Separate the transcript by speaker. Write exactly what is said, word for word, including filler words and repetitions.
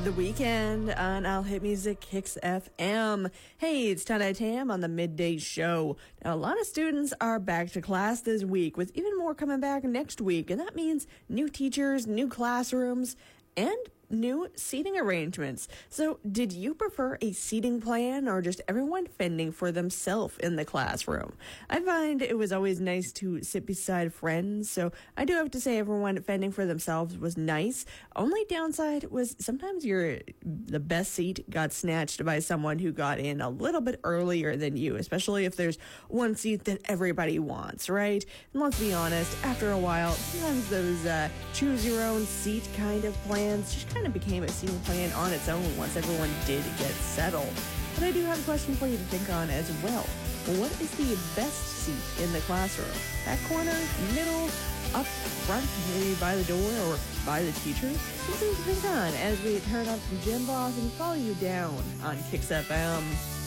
Speaker 1: The Weekend on I'll Hit Music Kicks F M. Hey, it's Tana Tam on the Midday Show. Now, a lot of students are back to class this week, with even more coming back next week, and that means new teachers, new classrooms, and new seating arrangements. So did you prefer a seating plan or just everyone fending for themselves in the classroom? I find it was always nice to sit beside friends, so I do have to say everyone fending for themselves was nice. Only downside was sometimes your the best seat got snatched by someone who got in a little bit earlier than you, especially if there's one seat that everybody wants, right? And let's be honest, after a while, sometimes those uh, choose your own seat kind of plans just kind of became a seating plan on its own once everyone did get settled. But I do have a question for you to think on as well. What is the best seat in the classroom? Back corner, middle, up front, maybe by the door or by the teacher? Something to think on as we turn up some Jim Boss and follow you down on Kicks F M.